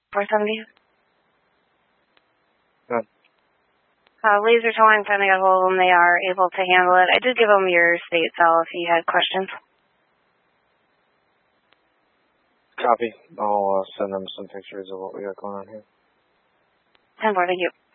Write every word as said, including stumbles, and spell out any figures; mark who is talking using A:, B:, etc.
A: four seventy.
B: Good.
A: Uh, laser towing, finally got hold of them. They are able to handle it. I did give them your state cell if you had questions.
B: Copy. I'll uh, send them some pictures of what we got going on here.
A: ten four, thank you.